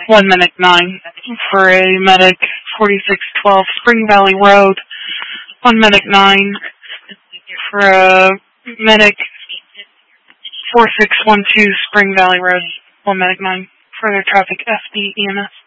1 Medic 9 for a Medic 4612 Spring Valley Road. 1 Medic 9 for a Medic 4612 Spring Valley Road. 1 Medic 9 for their traffic FD EMS.